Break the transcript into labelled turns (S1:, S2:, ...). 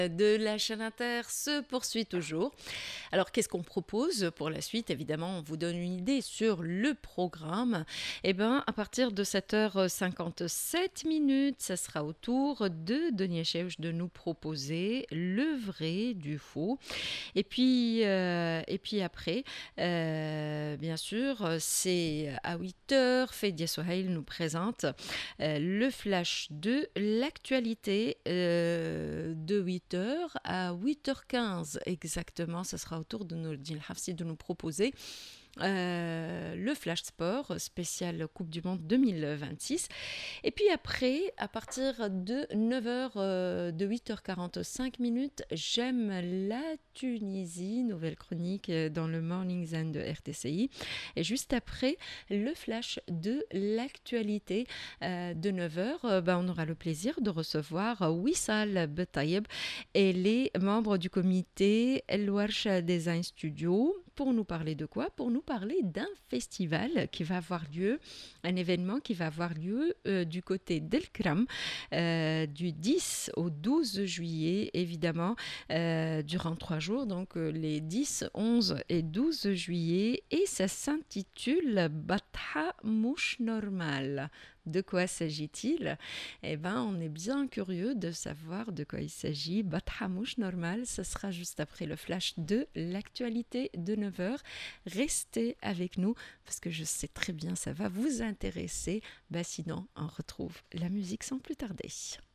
S1: De la chaîne Inter se poursuit toujours. Alors, qu'est-ce qu'on propose pour la suite? Évidemment, on vous donne une idée sur le programme. Eh bien, à partir de 7h57 minutes, ça sera au tour de Denis Cheuch de nous proposer le vrai du faux. Et puis après, bien sûr, c'est à 8h, Fedia Sohail nous présente le flash de l'actualité de 8h à 8h15 exactement. Ce sera au tour de Nourdine Hafsi de nous proposer le Flash Sport spécial Coupe du Monde 2026. Et puis après, à partir de 9h, de 8h45 minutes, j'aime la Tunisie, nouvelle chronique dans le Morning Zen de RTCI. Et juste après, le flash de l'actualité de 9h, on aura le plaisir de recevoir Wissal Betayeb et les membres du comité El Warsha Design Studio. Pour nous parler de quoi? Pour nous parler d'un festival qui va avoir lieu, un événement qui va avoir lieu du côté d'El-Kram du 10 au 12 juillet, évidemment, durant 3 jours, donc les 10, 11 et 12 juillet, et ça s'intitule Batha Mouche Normal. De quoi s'agit-il? Eh bien, on est bien curieux de savoir de quoi il s'agit. Bathamouche normal, ce sera juste après le flash de l'actualité de 9h. Restez avec nous parce que je sais très bien ça va vous intéresser. Sinon, on retrouve la musique sans plus tarder.